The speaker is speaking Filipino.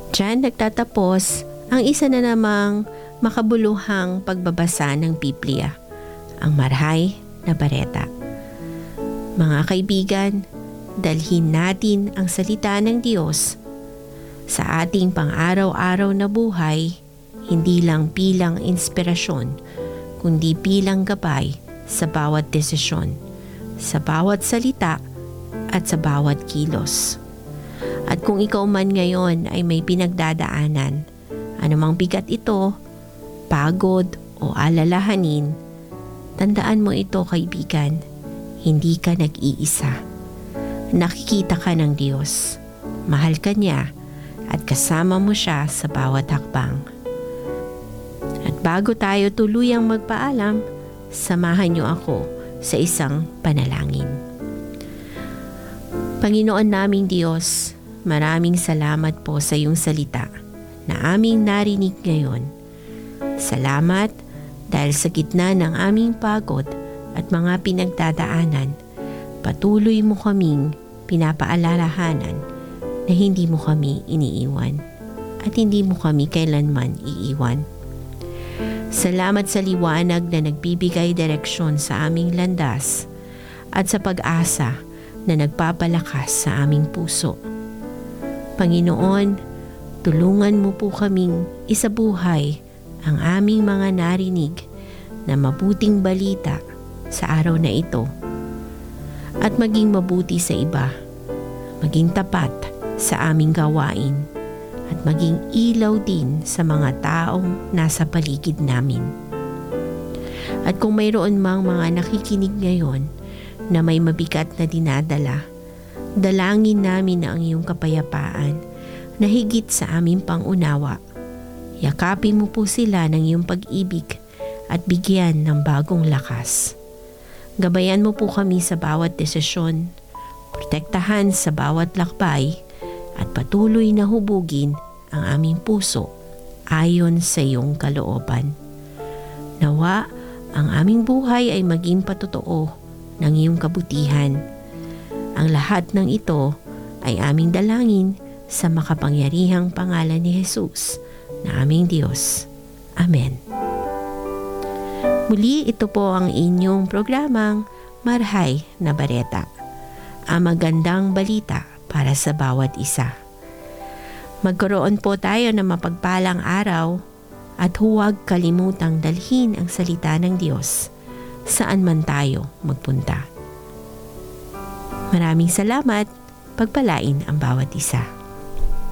Diyan nagtatapos ang isa na namang makabuluhang pagbabasa ng Biblia, ang Marhay na Bareta. Mga kaibigan, dalhin natin ang salita ng Diyos sa ating pang-araw-araw na buhay, hindi lang bilang inspirasyon, kundi bilang gabay sa bawat desisyon, sa bawat salita at sa bawat kilos. At kung ikaw man ngayon ay may pinagdadaanan, anumang bigat ito, pagod o alalahanin, tandaan mo ito kaibigan, hindi ka nag-iisa. Nakikita ka ng Diyos, mahal ka niya at kasama mo siya sa bawat hakbang. At bago tayo tuluyang magpaalam, samahan niyo ako sa isang panalangin. Panginoon naming Diyos, maraming salamat po sa iyong salita na aming narinig ngayon. Salamat dahil sa gitna ng aming pagod at mga pinagdadaanan, patuloy mo kaming pinapaalalahanan na hindi mo kami iniiwan at hindi mo kami kailanman iiwan. Salamat sa liwanag na nagbibigay direksyon sa aming landas at sa pag-asa na nagpapalakas sa aming puso. Panginoon, tulungan mo po kaming isabuhay ang aming mga narinig na mabuting balita sa araw na ito at maging mabuti sa iba, maging tapat sa aming gawain at maging ilaw din sa mga taong nasa paligid namin. At kung mayroon mang mga nakikinig ngayon na may mabigat na dinadala, dalangin namin ang iyong kapayapaan na higit sa aming pangunawa. Yakapin mo po sila ng iyong pag-ibig at bigyan ng bagong lakas. Gabayan mo po kami sa bawat desisyon, protektahan sa bawat lakbay, at patuloy na hubugin ang aming puso ayon sa iyong kalooban. Nawa ang aming buhay ay maging patotoo ng iyong kabutihan. Ang lahat ng ito ay aming dalangin sa makapangyarihang pangalan ni Jesus na aming Diyos. Amen. Muli, ito po ang inyong programang Marhay na Bareta, ang magandang balita para sa bawat isa. Magkaroon po tayo ng mapagpalang araw at huwag kalimutang dalhin ang salita ng Diyos saan man tayo magpunta. Maraming salamat, pagpalain ang bawat isa.